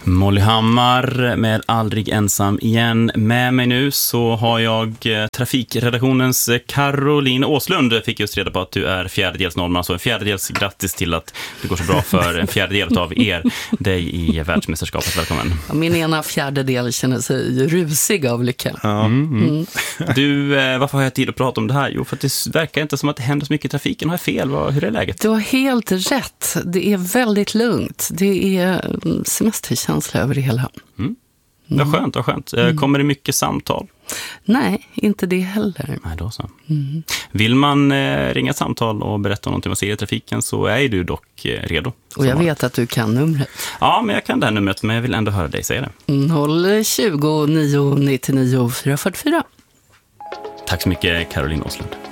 Molly Hammar med Aldrig ensam igen. Med mig nu så har jag trafikredaktionens Caroline Åslund. Fick just reda på att du är fjärdedels norrman, så en fjärdedels grattis till att det går så bra för en fjärdedel av dig i världsmästerskapet. Välkommen. Ja, min ena fjärdedel känner sig rusig av lycka. Du, varför har jag tid att prata om det här? Jo, för att det verkar inte som att det händer så mycket i trafiken. Har jag fel? Hur är läget? Du har helt rätt. Det är väldigt lugnt. Det är semesterkänsla över det hela. Vad skönt. Kommer det mycket samtal? Nej, inte det heller. Nej, då så. Vill man ringa samtal och berätta om någonting man ser i trafiken så är du dock redo. Och jag vet att du kan numret. Ja, men jag kan det här numret, men jag vill ändå höra dig säga det. 020 999 444. Tack så mycket, Caroline Åslund.